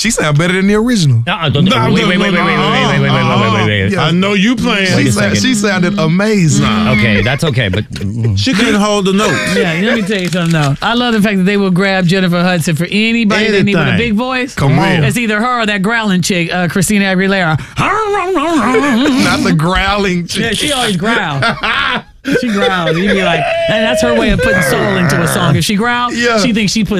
She sound better than the original. Wait. I know you playing. She sounded amazing. Okay, that's okay, but she couldn't hold the note. Yeah, let me tell you something though. I love the fact that they will grab Jennifer Hudson for anybody that need with a big voice. Come on. It's either her or that growling chick, Christina Aguilera. Not the growling chick. Yeah, she always growls. She growls. You'd be like, and that's her way of putting soul into a song. If she growls, she thinks she put